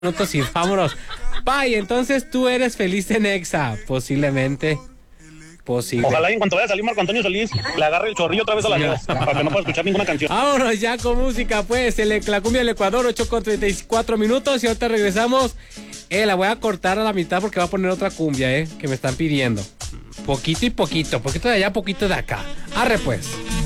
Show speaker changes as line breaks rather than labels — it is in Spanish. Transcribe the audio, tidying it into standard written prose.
minutos y vámonos. Bye, entonces tú eres feliz en Exa, posiblemente.
Ojalá y en cuanto vaya a salir Marco Antonio Solís, le agarre el chorrillo otra vez a la voz, para que no pueda escuchar ninguna canción.
Vámonos ya con música, pues. La cumbia del Ecuador, 8:34 minutos. Y ahorita regresamos. La voy a cortar a la mitad porque va a poner otra cumbia, que me están pidiendo. Poquito y poquito de allá, poquito de acá. Arre, pues.